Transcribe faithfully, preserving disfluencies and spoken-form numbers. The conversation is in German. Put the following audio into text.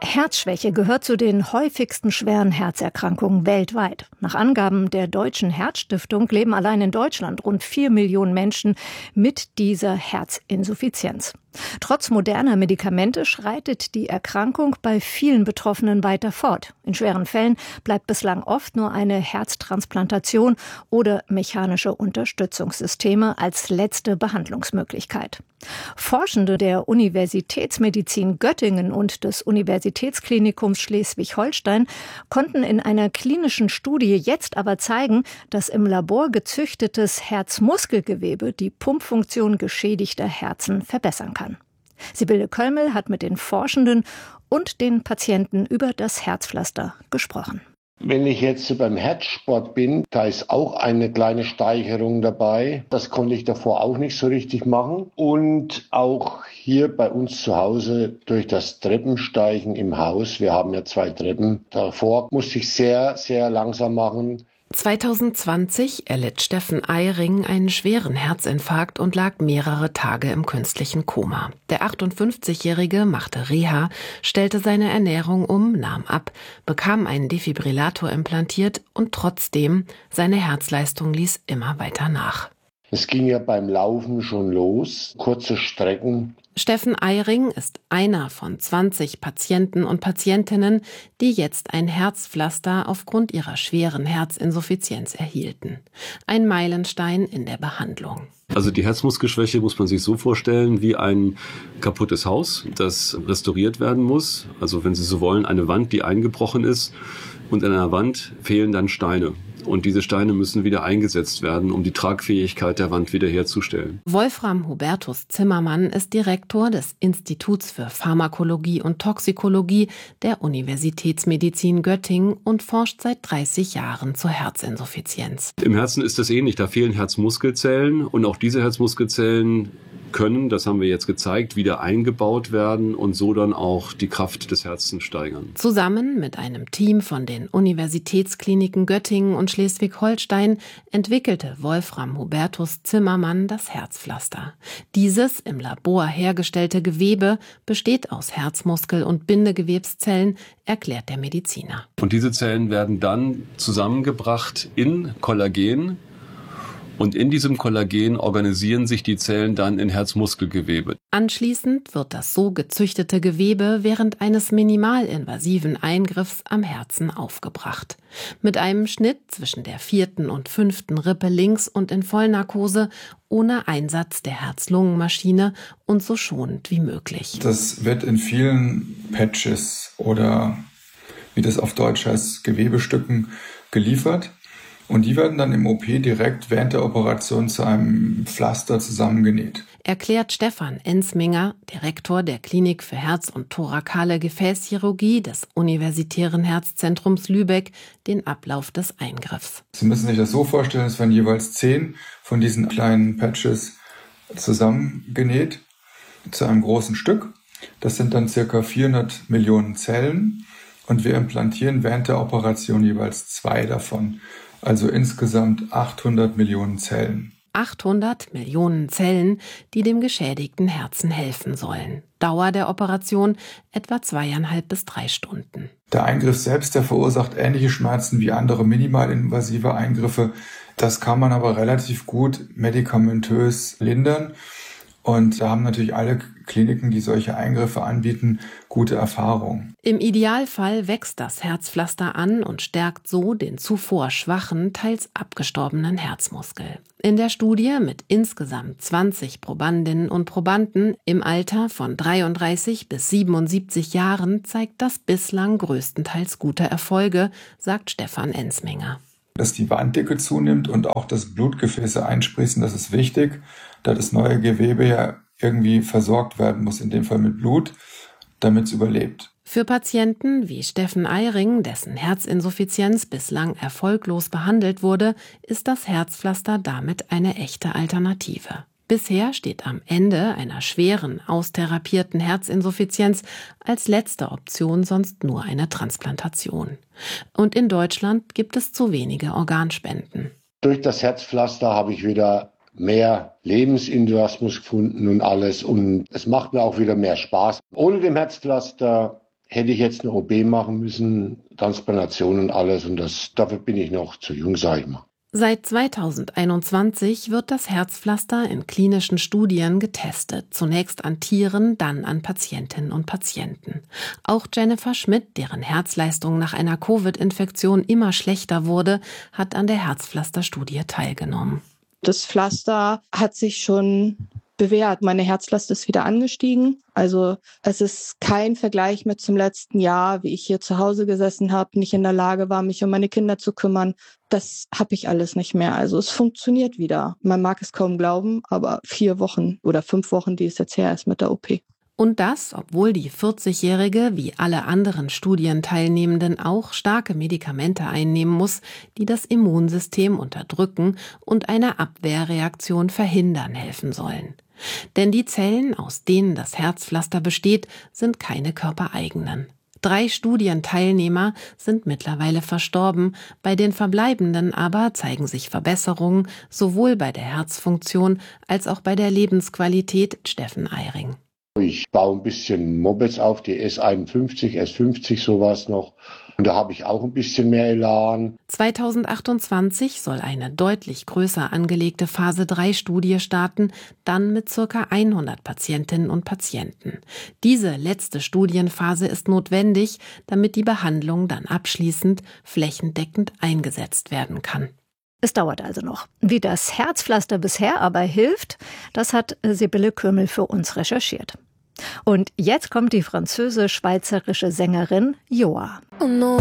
Herzschwäche gehört zu den häufigsten schweren Herzerkrankungen weltweit. Nach Angaben der Deutschen Herzstiftung leben allein in Deutschland rund vier Millionen Menschen mit dieser Herzinsuffizienz. Trotz moderner Medikamente schreitet die Erkrankung bei vielen Betroffenen weiter fort. In schweren Fällen bleibt bislang oft nur eine Herztransplantation oder mechanische Unterstützungssysteme als letzte Behandlungsmöglichkeit. Forschende der Universitätsmedizin Göttingen und des Universitätsklinikums Schleswig-Holstein konnten in einer klinischen Studie jetzt aber zeigen, dass im Labor gezüchtetes Herzmuskelgewebe die Pumpfunktion geschädigter Herzen verbessern kann. Sibylle Köllmel hat mit den Forschenden und den Patienten über das Herzpflaster gesprochen. Wenn ich jetzt beim Herzsport bin, da ist auch eine kleine Steigerung dabei. Das konnte ich davor auch nicht so richtig machen. Und auch hier bei uns zu Hause durch das Treppensteigen im Haus, wir haben ja zwei Treppen, davor musste ich sehr, sehr langsam machen. zwanzig zwanzig erlitt Steffen Eyring einen schweren Herzinfarkt und lag mehrere Tage im künstlichen Koma. Der achtundfünfzigjährige machte Reha, stellte seine Ernährung um, nahm ab, bekam einen Defibrillator implantiert und trotzdem, seine Herzleistung ließ immer weiter nach. Es ging ja beim Laufen schon los, kurze Strecken. Steffen Eyring ist einer von zwanzig Patienten und Patientinnen, die jetzt ein Herzpflaster aufgrund ihrer schweren Herzinsuffizienz erhielten. Ein Meilenstein in der Behandlung. Also die Herzmuskelschwäche muss man sich so vorstellen wie ein kaputtes Haus, das restauriert werden muss. Also wenn Sie so wollen, eine Wand, die eingebrochen ist, und an der Wand fehlen dann Steine. Und diese Steine müssen wieder eingesetzt werden, um die Tragfähigkeit der Wand wiederherzustellen. Wolfram Hubertus Zimmermann ist Direktor des Instituts für Pharmakologie und Toxikologie der Universitätsmedizin Göttingen und forscht seit dreißig Jahren zur Herzinsuffizienz. Im Herzen ist das ähnlich. Da fehlen Herzmuskelzellen und auch diese Herzmuskelzellen können, das haben wir jetzt gezeigt, wieder eingebaut werden und so dann auch die Kraft des Herzens steigern. Zusammen mit einem Team von den Universitätskliniken Göttingen und Schleswig-Holstein entwickelte Wolfram Hubertus Zimmermann das Herzpflaster. Dieses im Labor hergestellte Gewebe besteht aus Herzmuskel- und Bindegewebszellen, erklärt der Mediziner. Und diese Zellen werden dann zusammengebracht in Kollagen. Und in diesem Kollagen organisieren sich die Zellen dann in Herzmuskelgewebe. Anschließend wird das so gezüchtete Gewebe während eines minimalinvasiven Eingriffs am Herzen aufgebracht. Mit einem Schnitt zwischen der vierten und fünften Rippe links und in Vollnarkose, ohne Einsatz der Herz-Lungen-Maschine und so schonend wie möglich. Das wird in vielen Patches oder, wie das auf Deutsch heißt, Gewebestücken geliefert. Und die werden dann im O P direkt während der Operation zu einem Pflaster zusammengenäht. Erklärt Stefan Ensminger, Direktor der Klinik für Herz- und thorakale Gefäßchirurgie des Universitären Herzzentrums Lübeck, den Ablauf des Eingriffs. Sie müssen sich das so vorstellen, es werden jeweils zehn von diesen kleinen Patches zusammengenäht zu einem großen Stück. Das sind dann circa vierhundert Millionen Zellen und wir implantieren während der Operation jeweils zwei davon. Also insgesamt achthundert Millionen Zellen. achthundert Millionen Zellen, die dem geschädigten Herzen helfen sollen. Dauer der Operation etwa zweieinhalb bis drei Stunden. Der Eingriff selbst, der verursacht ähnliche Schmerzen wie andere minimalinvasive Eingriffe. Das kann man aber relativ gut medikamentös lindern. Und da haben natürlich alle Kliniken, die solche Eingriffe anbieten, gute Erfahrung. Im Idealfall wächst das Herzpflaster an und stärkt so den zuvor schwachen, teils abgestorbenen Herzmuskel. In der Studie mit insgesamt zwanzig Probandinnen und Probanden im Alter von dreiunddreißig bis siebenundsiebzig Jahren zeigt das bislang größtenteils gute Erfolge, sagt Stefan Ensminger. Dass die Wanddicke zunimmt und auch das Blutgefäße einsprießen, das ist wichtig, da das neue Gewebe ja irgendwie versorgt werden muss, in dem Fall mit Blut, damit es überlebt. Für Patienten wie Steffen Eyring, dessen Herzinsuffizienz bislang erfolglos behandelt wurde, ist das Herzpflaster damit eine echte Alternative. Bisher steht am Ende einer schweren, austherapierten Herzinsuffizienz als letzte Option sonst nur eine Transplantation. Und in Deutschland gibt es zu wenige Organspenden. Durch das Herzpflaster habe ich wieder mehr Lebensenthusiasmus gefunden und alles. Und es macht mir auch wieder mehr Spaß. Ohne dem Herzpflaster hätte ich jetzt eine O P machen müssen, Transplantation und alles. Und das, dafür bin ich noch zu jung, sage ich mal. Seit zweitausendeinundzwanzig wird das Herzpflaster in klinischen Studien getestet. Zunächst an Tieren, dann an Patientinnen und Patienten. Auch Jennifer Schmidt, deren Herzleistung nach einer Covid-Infektion immer schlechter wurde, hat an der Herzpflasterstudie teilgenommen. Das Pflaster hat sich schon bewährt. Meine Herzlast ist wieder angestiegen. Also es ist kein Vergleich mit zum letzten Jahr, wie ich hier zu Hause gesessen habe, nicht in der Lage war, mich um meine Kinder zu kümmern. Das habe ich alles nicht mehr. Also es funktioniert wieder. Man mag es kaum glauben, aber vier Wochen oder fünf Wochen, die es jetzt her ist mit der O P. Und das, obwohl die vierzigjährige wie alle anderen Studienteilnehmenden auch starke Medikamente einnehmen muss, die das Immunsystem unterdrücken und eine Abwehrreaktion verhindern helfen sollen. Denn die Zellen, aus denen das Herzpflaster besteht, sind keine körpereigenen. Drei Studienteilnehmer sind mittlerweile verstorben, bei den Verbleibenden aber zeigen sich Verbesserungen sowohl bei der Herzfunktion als auch bei der Lebensqualität. Steffen Eyring. Ich baue ein bisschen Mopeds auf, die S einundfünfzig, S fünfzig, sowas noch. Und da habe ich auch ein bisschen mehr Elan. zweitausendachtundzwanzig soll eine deutlich größer angelegte Phase drei Studie starten, dann mit ca. hundert Patientinnen und Patienten. Diese letzte Studienphase ist notwendig, damit die Behandlung dann abschließend flächendeckend eingesetzt werden kann. Es dauert also noch. Wie das Herzpflaster bisher aber hilft, das hat Sibylle Kürmel für uns recherchiert. Und jetzt kommt die französisch-schweizerische Sängerin Joa. Oh no.